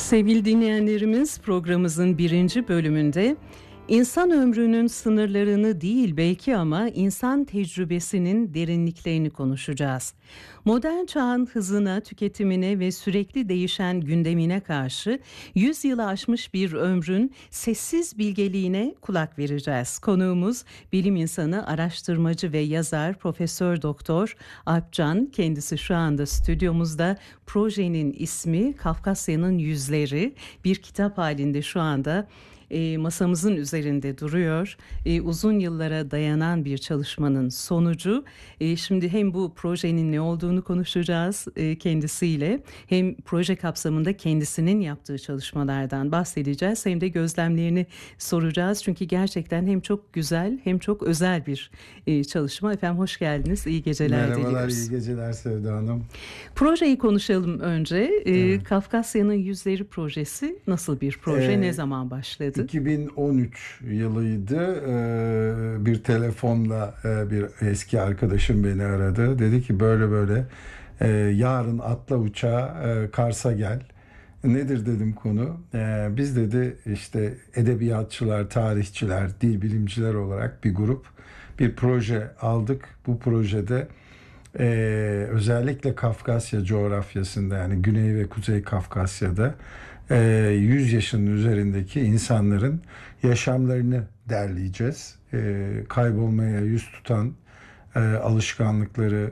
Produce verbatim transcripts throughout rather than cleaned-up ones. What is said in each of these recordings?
Sevgili dinleyenlerimiz, programımızın birinci bölümünde insan ömrünün sınırlarını değil belki ama insan tecrübesinin derinliklerini konuşacağız. Modern çağın hızına, tüketimine ve sürekli değişen gündemine karşı yüz yılı aşmış bir ömrün sessiz bilgeliğine kulak vereceğiz. Konuğumuz bilim insanı, araştırmacı ve yazar Profesör Doktor Alpcan. Kendisi şu anda stüdyomuzda. Projenin ismi Kafkasya'nın Yüzleri. Bir kitap halinde şu anda E, masamızın üzerinde duruyor. E, uzun yıllara dayanan bir çalışmanın sonucu. E, şimdi hem bu projenin ne olduğunu konuşacağız e, kendisiyle, hem proje kapsamında kendisinin yaptığı çalışmalardan bahsedeceğiz, hem de gözlemlerini soracağız. Çünkü gerçekten hem çok güzel hem çok özel bir e, çalışma. Efendim hoş geldiniz. İyi geceler Merhabalar, diliyoruz. Merhabalar, iyi geceler Sevda Hanım. Projeyi konuşalım önce. E, Evet. Kafkasya'nın Yüzleri projesi nasıl bir proje? Ee, ne zaman başladı? iki bin on üç yılıydı. Ee, bir telefonla e, bir eski arkadaşım beni aradı. Dedi ki böyle böyle e, yarın atla uçağa e, Kars'a gel. Nedir dedim konu. Ee, biz dedi işte edebiyatçılar, tarihçiler, dil bilimciler olarak bir grup bir proje aldık. Bu projede Ee, özellikle Kafkasya coğrafyasında, yani Güney ve Kuzey Kafkasya'da e, yüz yaşının üzerindeki insanların yaşamlarını derleyeceğiz. E, kaybolmaya yüz tutan e, alışkanlıkları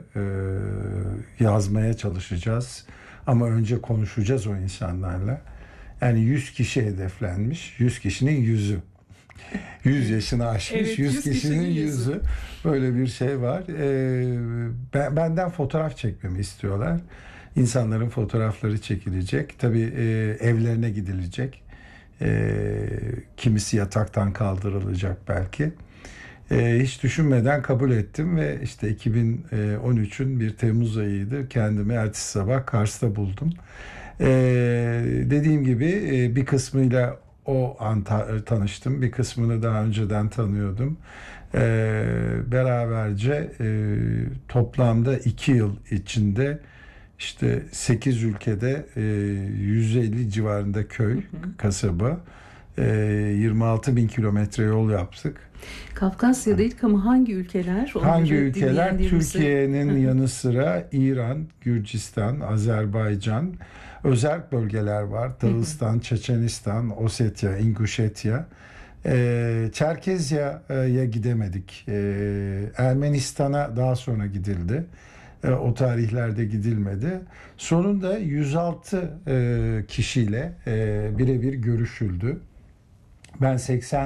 e, yazmaya çalışacağız. Ama önce konuşacağız o insanlarla. Yani yüz kişi hedeflenmiş. yüz kişinin yüzü. yüz yaşını aşmış, Evet, yüz yüz kişinin kişinin yüzü. yüzü. Böyle bir şey var. Ee, ben, benden fotoğraf çekmemi istiyorlar. İnsanların fotoğrafları çekilecek. Tabii e, evlerine gidilecek. E, kimisi yataktan kaldırılacak belki. E, hiç düşünmeden kabul ettim ve işte iki bin on üçün bir Temmuz ayıydı. Kendimi ertesi sabah Kars'ta buldum. E, dediğim gibi e, bir kısmıyla o an ta- tanıştım. Bir kısmını daha önceden tanıyordum. Ee, beraberce e, toplamda iki yıl içinde işte sekiz ülkede e, yüz elli civarında köy, hı hı. kasaba, e, yirmi altı bin kilometre yol yaptık. Kafkasya'da ilk ama hangi ülkeler? Onları Hangi ülkeler? dinleyenlerimize- Türkiye'nin yanı sıra İran, Gürcistan, Azerbaycan, özel bölgeler var. Dağıstan, Çeçenistan, Ossetya, İnguşetya. Ee, Çerkezya'ya gidemedik. Ee, Ermenistan'a daha sonra gidildi. Ee, o tarihlerde gidilmedi. Sonunda yüz altı e, kişiyle e, birebir görüşüldü. Ben seksen